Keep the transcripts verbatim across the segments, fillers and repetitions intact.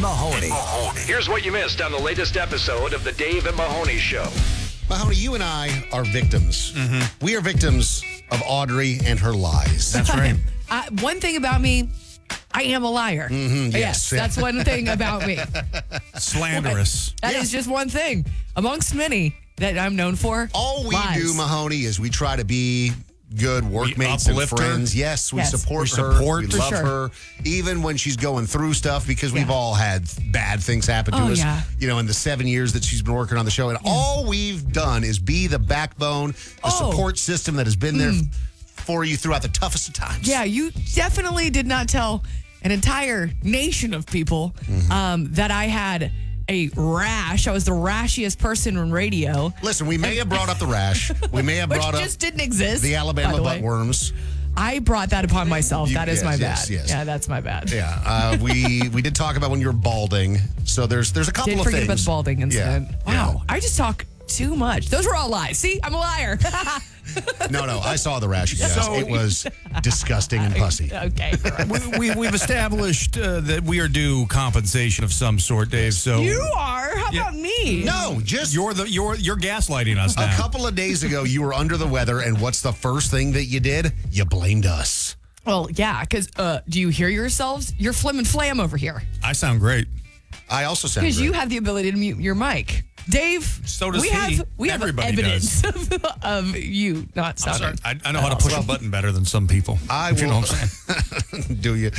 Mahoney. Here's what you missed on the latest episode of the Dave and Mahoney Show. Mahoney, you and I are victims. Mm-hmm. We are victims of Audrey and her lies. That's right. Uh, one thing about me, I am a liar. Mhm, yes. yes. That's one thing about me. Slanderous. That is just one thing amongst many that I'm known for. All we lies. do, Mahoney, is we try to be good workmates and uplift her. friends. Yes, we Yes. support We her. support. we For love sure. her, even when she's going through stuff, because we've Yeah. all had bad things happen to Oh, us, yeah. you know, in the seven years that she's been working on the show. And all we've done is be the backbone, the Oh. support system that has been there for you throughout the toughest of times. Yeah, you definitely did not tell an entire nation of people Mm-hmm. um, that I had a rash. I was the rashiest person on radio, Listen, we may have brought up the rash. We may have which brought up just didn't exist. the Alabama by the way. buttworms. I brought that upon myself. You- that is yes, my bad. yes, yes. Yeah, that's my bad. Yeah, uh, we we did talk about when you were balding. So there's there's a couple Did of forget things. about the balding incident. Yeah, Wow, I just talk too much. Those were all lies. See, I'm a liar. yeah. No, no, I saw the rash. Yes, So- it was disgusting and pussy. Okay. we, we, we've established uh, that we are due compensation of some sort, Dave. So You are? How Yeah. about me? No, just you're the you're you're gaslighting us a now. couple of days ago, you were under the weather, and what's the first thing that you did? You blamed us. Well, yeah, because uh, do you hear yourselves? You're flim and flam over here. I sound great. I also sound Because great. you have the ability to mute your mic. Dave, So does we he. have we have Everybody evidence of, of you not I'm sounding. sorry. I, I know how to push a button better than some people. I if you know will- what I'm saying. Do you?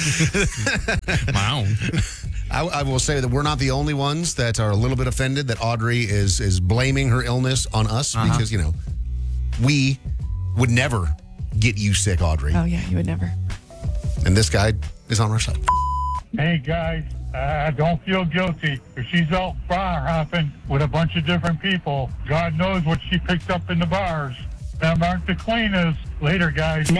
My own. I, I will say that we're not the only ones that are a little bit offended that Audrey is is blaming her illness on us Uh-huh. because, you know, we would never get you sick, Audrey. Oh yeah, you would never. And this guy is on our side. Hey guys, uh, don't feel guilty. If she's out bar hopping with a bunch of different people, God knows what she picked up in the bars. Them aren't the cleanest. Later, guys.